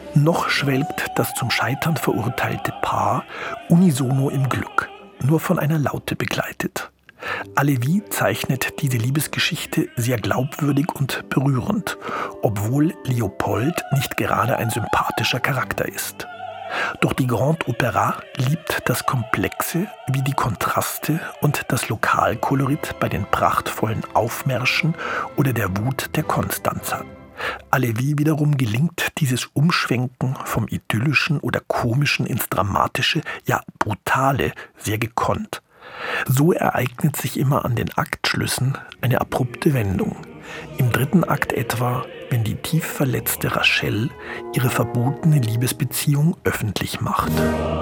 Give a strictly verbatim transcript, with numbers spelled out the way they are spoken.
Noch schwelgt das zum Scheitern verurteilte Paar unisono im Glück, nur von einer Laute begleitet. Halévy zeichnet diese Liebesgeschichte sehr glaubwürdig und berührend, obwohl Léopold nicht gerade ein sympathischer Charakter ist. Doch die Grand Opéra liebt das Komplexe wie die Kontraste und das Lokalkolorit bei den prachtvollen Aufmärschen oder der Wut der Konstanzer. Halévy wiederum gelingt dieses Umschwenken vom Idyllischen oder Komischen ins Dramatische, ja Brutale, sehr gekonnt. So ereignet sich immer an den Aktschlüssen eine abrupte Wendung. Im dritten Akt etwa, wenn die tief verletzte Rachel ihre verbotene Liebesbeziehung öffentlich macht.